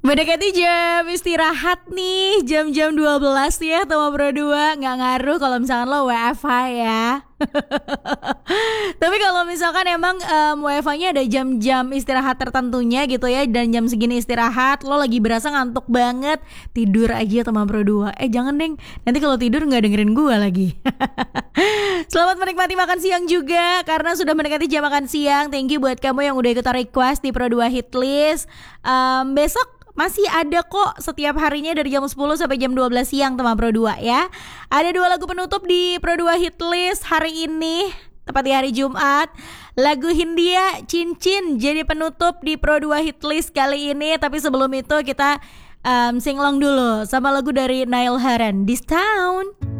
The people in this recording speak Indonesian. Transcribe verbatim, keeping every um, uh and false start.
Mendekati jam istirahat nih, jam-jam dua belas ya Toma Pro dua. Nggak ngaruh kalau misalkan lo W F H ya. Tapi kalau misalkan emang um, W F H-nya ada jam-jam istirahat tertentunya gitu ya, dan jam segini istirahat, lo lagi berasa ngantuk banget, tidur aja Toma Pro dua. Eh jangan deng, nanti kalau tidur nggak dengerin gue lagi. Selamat menikmati makan siang juga, karena sudah mendekati jam makan siang. Thank you buat kamu yang udah ikutan request di Pro dua Hitlist. um, Besok masih ada kok setiap harinya dari jam sepuluh sampai jam dua belas siang Toma Pro dua ya. Ada dua lagu penutup di Pro dua Hitlist hari ini, tepat di hari Jumat. Lagu Hindia Cincin jadi penutup di Pro dua Hitlist kali ini. Tapi sebelum itu kita um, singlong dulu sama lagu dari Niall Horan, This Town.